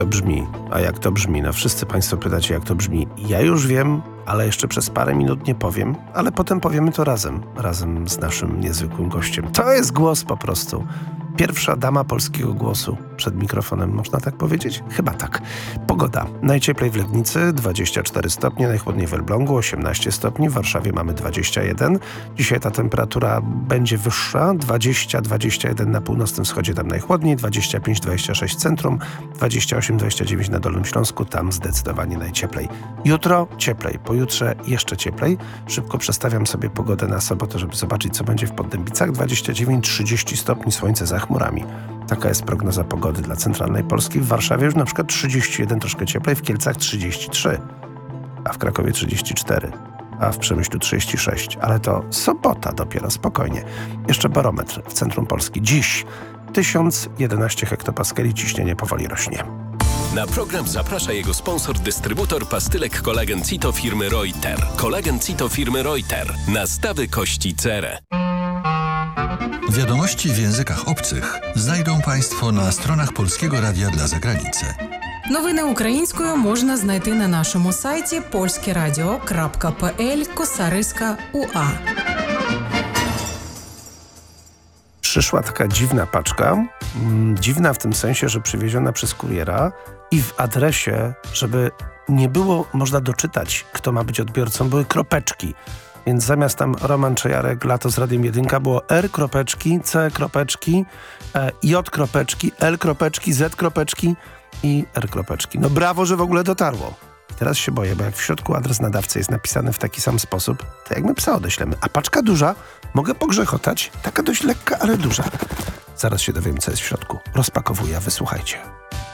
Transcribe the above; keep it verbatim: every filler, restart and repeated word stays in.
To brzmi. A jak to brzmi? No wszyscy Państwo pytacie, jak to brzmi. Ja już wiem, ale jeszcze przez parę minut nie powiem, ale potem powiemy to razem. Razem z naszym niezwykłym gościem. To jest głos po prostu. Pierwsza dama polskiego głosu przed mikrofonem, można tak powiedzieć? Chyba tak. Pogoda. Najcieplej w Legnicy dwadzieścia cztery stopnie, najchłodniej w Elblągu osiemnaście stopni, w Warszawie mamy dwadzieścia jeden. Dzisiaj ta temperatura będzie wyższa, dwadzieścia dwadzieścia jeden na północnym wschodzie, tam najchłodniej, dwadzieścia pięć dwadzieścia sześć centrum, dwadzieścia osiem dwadzieścia dziewięć na Dolnym Śląsku, tam zdecydowanie najcieplej. Jutro cieplej, pojutrze jeszcze cieplej. Szybko przestawiam sobie pogodę na sobotę, żeby zobaczyć, co będzie w Poddębicach. dwadzieścia dziewięć trzydzieści stopni, słońce za chmurami. Taka jest prognoza pogody dla centralnej Polski. W Warszawie już na przykład trzydzieści jeden, troszkę cieplej, w Kielcach trzydzieści trzy, a w Krakowie trzydzieści cztery, a w Przemyślu trzydzieści sześć. Ale to sobota dopiero, spokojnie. Jeszcze barometr w centrum Polski. Dziś tysiąc jedenaście hektopaskali, ciśnienie powoli rośnie. Na program zaprasza jego sponsor, dystrybutor pastylek kolagen Cito firmy Reuter. Kolagen Cito firmy Reuter. Nastawy kości cerę. Wiadomości w językach obcych znajdą Państwo na stronach Polskiego Radia dla Zagranicy. Новини українською можна знайти на нашому сайті polskieradio.pl косариска УА. Przyszła taka dziwna paczka. Mm, dziwna w tym sensie, że przywieziona przez kuriera i w adresie, żeby nie było można doczytać, kto ma być odbiorcą, były kropeczki. Więc zamiast tam Roman Czajarek, Lato z Radiem Jedynka, było R kropeczki, C kropeczki, e, J kropeczki, L kropeczki, Z kropeczki i R kropeczki. No brawo, że w ogóle dotarło. Teraz się boję, bo jak w środku adres nadawcy jest napisany w taki sam sposób, to jak my psa odeślemy. A paczka duża, mogę pogrzechotać, taka dość lekka, ale duża. Zaraz się dowiem, co jest w środku. Rozpakowuję, a wysłuchajcie.